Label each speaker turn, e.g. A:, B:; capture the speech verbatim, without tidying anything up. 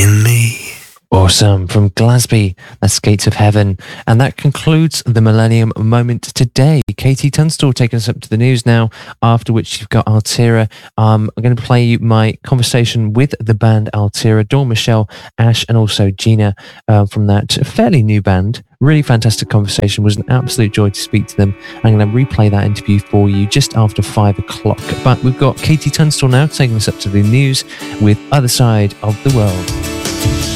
A: in me.
B: Awesome. From Glasby, that's Gates of Heaven. And that concludes the Millennium Moment today. Katie Tunstall taking us up to the news now, after which you've got Altera. Um, I'm going to play you my conversation with the band Altera, Dawn, Michelle, Ash, and also Gina uh, from that fairly new band. Really fantastic conversation. It was an absolute joy to speak to them. I'm going to replay that interview for you just after five o'clock. But we've got Katie Tunstall now taking us up to the news with Other Side of the World.